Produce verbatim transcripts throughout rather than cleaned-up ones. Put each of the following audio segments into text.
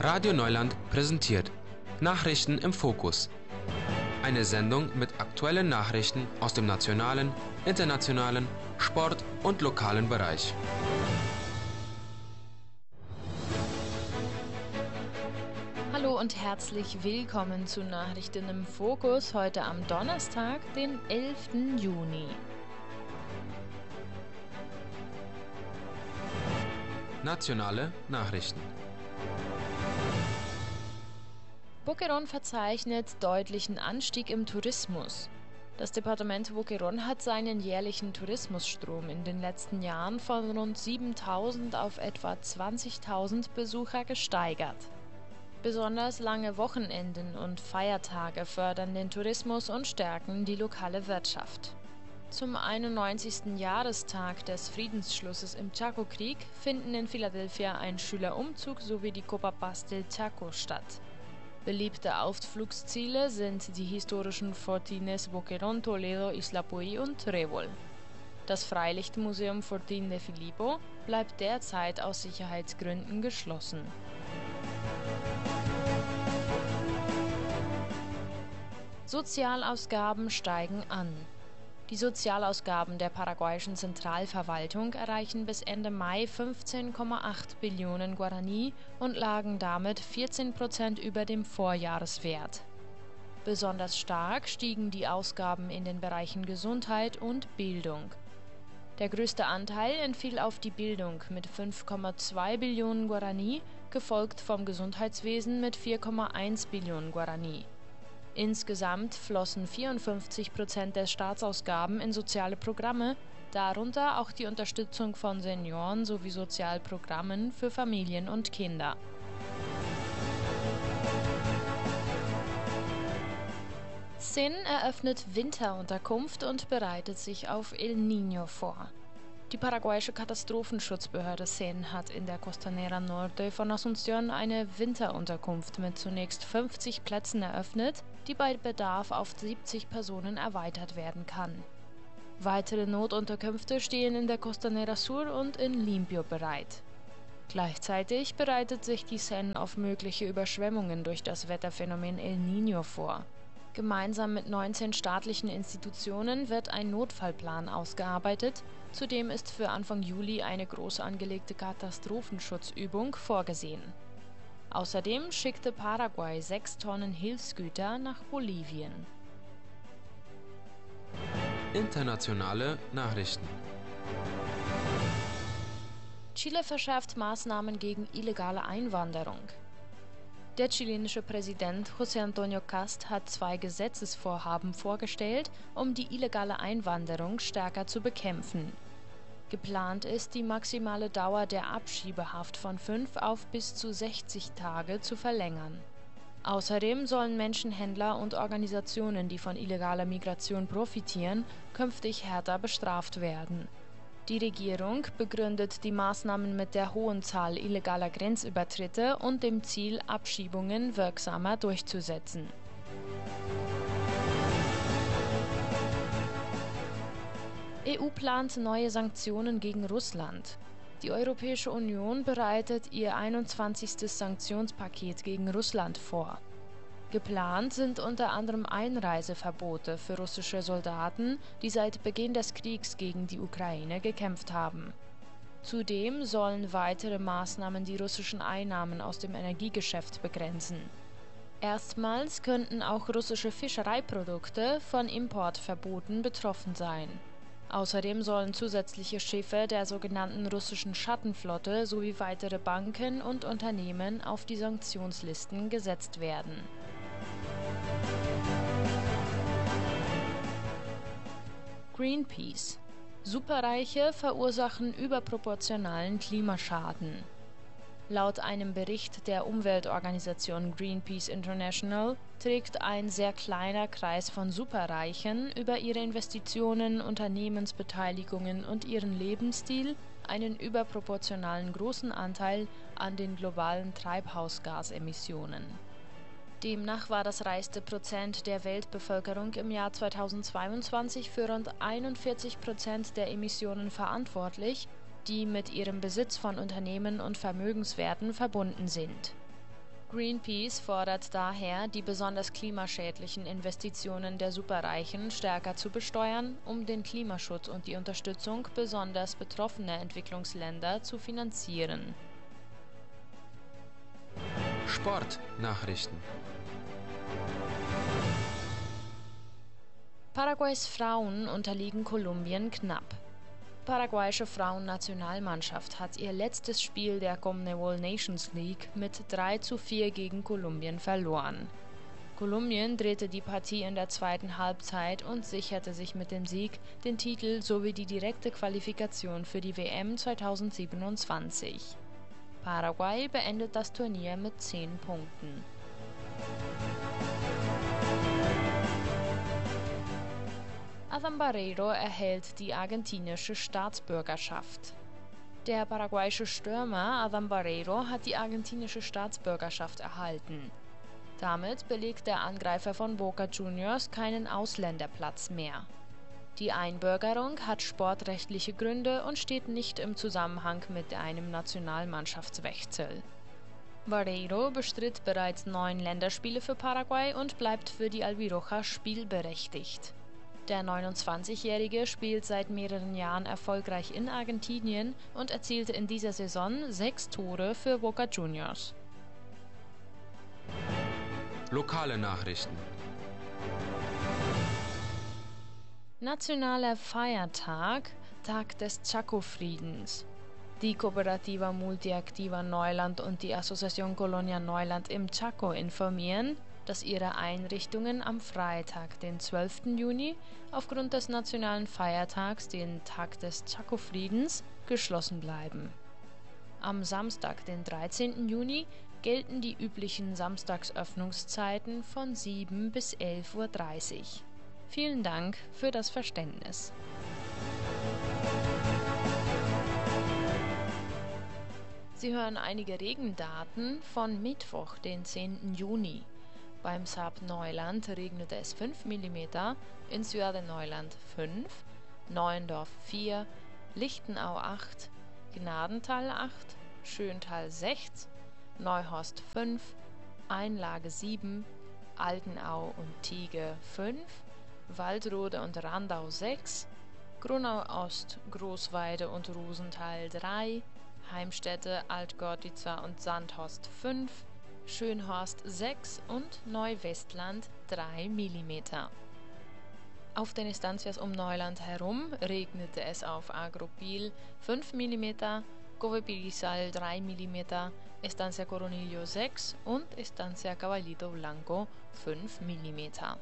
Radio Neuland präsentiert Nachrichten im Fokus. Eine Sendung mit aktuellen Nachrichten aus dem nationalen, internationalen, Sport- und lokalen Bereich. Hallo und herzlich willkommen zu Nachrichten im Fokus heute am Donnerstag, den elften Juni. Nationale Nachrichten. Boquerón verzeichnet deutlichen Anstieg im Tourismus. Das Departement Boquerón hat seinen jährlichen Tourismusstrom in den letzten Jahren von rund siebentausend auf etwa zwanzigtausend Besucher gesteigert. Besonders lange Wochenenden und Feiertage fördern den Tourismus und stärken die lokale Wirtschaft. Zum einundneunzigsten Jahrestag des Friedensschlusses im Chaco-Krieg finden in Philadelphia ein Schülerumzug sowie die Copa Paz del Chaco statt. Beliebte Ausflugsziele sind die historischen Fortines Boquerón, Toledo, Isla Puy und Trébol. Das Freilichtmuseum Fortín de Filippo bleibt derzeit aus Sicherheitsgründen geschlossen. Sozialausgaben steigen an. Die Sozialausgaben der paraguayischen Zentralverwaltung erreichen bis Ende Mai fünfzehn Komma acht Billionen Guarani und lagen damit vierzehn Prozent über dem Vorjahreswert. Besonders stark stiegen die Ausgaben in den Bereichen Gesundheit und Bildung. Der größte Anteil entfiel auf die Bildung mit fünf Komma zwei Billionen Guarani, gefolgt vom Gesundheitswesen mit vier Komma eins Billionen Guarani. Insgesamt flossen vierundfünfzig Prozent der Staatsausgaben in soziale Programme, darunter auch die Unterstützung von Senioren sowie Sozialprogrammen für Familien und Kinder. S E N eröffnet Winterunterkunft und bereitet sich auf El Niño vor. Die paraguayische Katastrophenschutzbehörde S E N hat in der Costanera Norte von Asunción eine Winterunterkunft mit zunächst fünfzig Plätzen eröffnet, die bei Bedarf auf siebzig Personen erweitert werden kann. Weitere Notunterkünfte stehen in der Costanera Sur und in Limpio bereit. Gleichzeitig bereitet sich die S E N auf mögliche Überschwemmungen durch das Wetterphänomen El Niño vor. Gemeinsam mit neunzehn staatlichen Institutionen wird ein Notfallplan ausgearbeitet. Zudem ist für Anfang Juli eine groß angelegte Katastrophenschutzübung vorgesehen. Außerdem schickte Paraguay sechs Tonnen Hilfsgüter nach Bolivien. Internationale Nachrichten. Chile verschärft Maßnahmen gegen illegale Einwanderung. Der chilenische Präsident José Antonio Cast hat zwei Gesetzesvorhaben vorgestellt, um die illegale Einwanderung stärker zu bekämpfen. Geplant ist, die maximale Dauer der Abschiebehaft von fünf auf bis zu sechzig Tage zu verlängern. Außerdem sollen Menschenhändler und Organisationen, die von illegaler Migration profitieren, künftig härter bestraft werden. Die Regierung begründet die Maßnahmen mit der hohen Zahl illegaler Grenzübertritte und dem Ziel, Abschiebungen wirksamer durchzusetzen. E U plant neue Sanktionen gegen Russland. Die Europäische Union bereitet ihr einundzwanzigstes Sanktionspaket gegen Russland vor. Geplant sind unter anderem Einreiseverbote für russische Soldaten, die seit Beginn des Kriegs gegen die Ukraine gekämpft haben. Zudem sollen weitere Maßnahmen die russischen Einnahmen aus dem Energiegeschäft begrenzen. Erstmals könnten auch russische Fischereiprodukte von Importverboten betroffen sein. Außerdem sollen zusätzliche Schiffe der sogenannten russischen Schattenflotte sowie weitere Banken und Unternehmen auf die Sanktionslisten gesetzt werden. Greenpeace. Superreiche verursachen überproportionalen Klimaschaden. Laut einem Bericht der Umweltorganisation Greenpeace International trägt ein sehr kleiner Kreis von Superreichen über ihre Investitionen, Unternehmensbeteiligungen und ihren Lebensstil einen überproportionalen großen Anteil an den globalen Treibhausgasemissionen. Demnach war das reichste Prozent der Weltbevölkerung im Jahr zweitausendzweiundzwanzig für rund einundvierzig Prozent der Emissionen verantwortlich, die mit ihrem Besitz von Unternehmen und Vermögenswerten verbunden sind. Greenpeace fordert daher, die besonders klimaschädlichen Investitionen der Superreichen stärker zu besteuern, um den Klimaschutz und die Unterstützung besonders betroffener Entwicklungsländer zu finanzieren. Sportnachrichten. Paraguays Frauen unterliegen Kolumbien knapp. Die paraguayische Frauennationalmannschaft hat ihr letztes Spiel der Conmebol Nations League mit drei zu vier gegen Kolumbien verloren. Kolumbien drehte die Partie in der zweiten Halbzeit und sicherte sich mit dem Sieg den Titel sowie die direkte Qualifikation für die W M zweitausendsiebenundzwanzig. Paraguay beendet das Turnier mit zehn Punkten. Adam Barreiro erhält die argentinische Staatsbürgerschaft. Der paraguayische Stürmer Adam Barreiro hat die argentinische Staatsbürgerschaft erhalten. Damit belegt der Angreifer von Boca Juniors keinen Ausländerplatz mehr. Die Einbürgerung hat sportrechtliche Gründe und steht nicht im Zusammenhang mit einem Nationalmannschaftswechsel. Barreiro bestritt bereits neun Länderspiele für Paraguay und bleibt für die Albiroja spielberechtigt. Der neunundzwanzigjährige spielt seit mehreren Jahren erfolgreich in Argentinien und erzielte in dieser Saison sechs Tore für Boca Juniors. Lokale Nachrichten. Nationaler Feiertag, Tag des Chaco-Friedens. Die Cooperativa Multiactiva Neuland und die Asociación Colonia Neuland im Chaco informieren, dass ihre Einrichtungen am Freitag, den zwölften Juni, aufgrund des nationalen Feiertags, den Tag des Chaco-Friedens, geschlossen bleiben. Am Samstag, den dreizehnten Juni, gelten die üblichen Samstagsöffnungszeiten von sieben bis elf Uhr dreißig. Vielen Dank für das Verständnis. Sie hören einige Regendaten von Mittwoch, den zehnten Juni. Beim S A P Neuland regnete es fünf Millimeter, in Ciudad de Neuland fünf, Neuendorf vier, Lichtenau acht, Gnadenthal acht, Schöntal sechs, Neuhorst fünf, Einlage sieben, Altenau und Tiege fünf, Waldrode und Randau sechs, Grunau Ost, Großweide und Rosenthal drei, Heimstätte, Altgordica und Sandhorst fünf, Schönhorst sechs und Neuwestland drei Millimeter. Auf den Estancias um Neuland herum regnete es auf Agropil fünf Millimeter, Covepirizal drei Millimeter, Estancia Coronillo sechs und Estancia Caballito Blanco fünf Millimeter.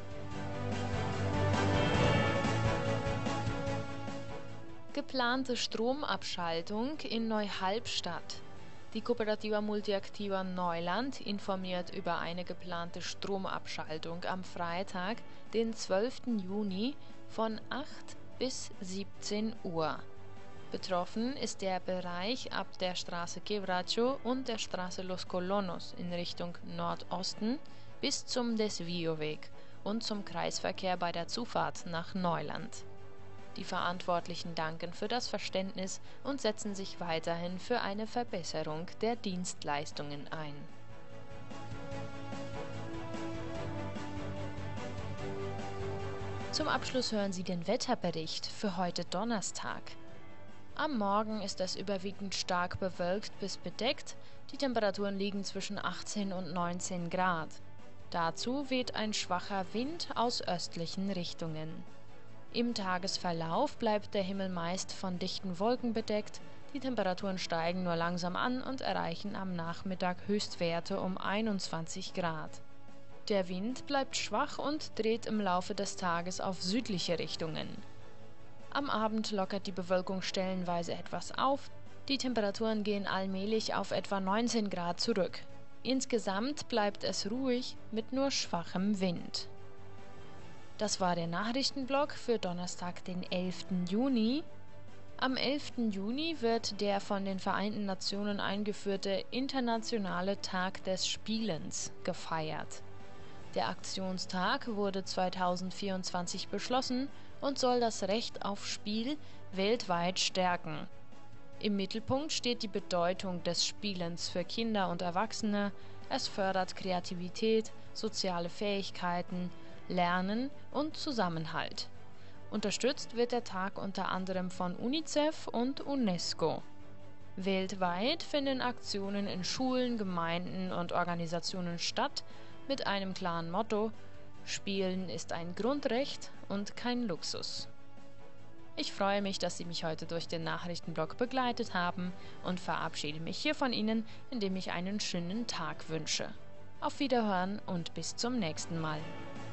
Geplante Stromabschaltung in Neuhalbstadt. Die Cooperativa Multiactiva Neuland informiert über eine geplante Stromabschaltung am Freitag, den zwölften Juni von acht bis siebzehn Uhr. Betroffen ist der Bereich ab der Straße Quebracho und der Straße Los Colonos in Richtung Nordosten bis zum Desvío-Weg und zum Kreisverkehr bei der Zufahrt nach Neuland. Die Verantwortlichen danken für das Verständnis und setzen sich weiterhin für eine Verbesserung der Dienstleistungen ein. Zum Abschluss hören Sie den Wetterbericht für heute Donnerstag. Am Morgen ist es überwiegend stark bewölkt bis bedeckt, die Temperaturen liegen zwischen achtzehn und neunzehn Grad. Dazu weht ein schwacher Wind aus östlichen Richtungen. Im Tagesverlauf bleibt der Himmel meist von dichten Wolken bedeckt, die Temperaturen steigen nur langsam an und erreichen am Nachmittag Höchstwerte um einundzwanzig Grad. Der Wind bleibt schwach und dreht im Laufe des Tages auf südliche Richtungen. Am Abend lockert die Bewölkung stellenweise etwas auf, die Temperaturen gehen allmählich auf etwa neunzehn Grad zurück. Insgesamt bleibt es ruhig mit nur schwachem Wind. Das war der Nachrichtenblock für Donnerstag, den elften Juni. Am elften Juni wird der von den Vereinten Nationen eingeführte Internationale Tag des Spielens gefeiert. Der Aktionstag wurde zweitausendvierundzwanzig beschlossen und soll das Recht auf Spiel weltweit stärken. Im Mittelpunkt steht die Bedeutung des Spielens für Kinder und Erwachsene. Es fördert Kreativität, soziale Fähigkeiten, Lernen und Zusammenhalt. Unterstützt wird der Tag unter anderem von UNICEF und UNESCO. Weltweit finden Aktionen in Schulen, Gemeinden und Organisationen statt mit einem klaren Motto: Spielen ist ein Grundrecht und kein Luxus. Ich freue mich, dass Sie mich heute durch den Nachrichtenblog begleitet haben und verabschiede mich hier von Ihnen, indem ich einen schönen Tag wünsche. Auf Wiederhören und bis zum nächsten Mal.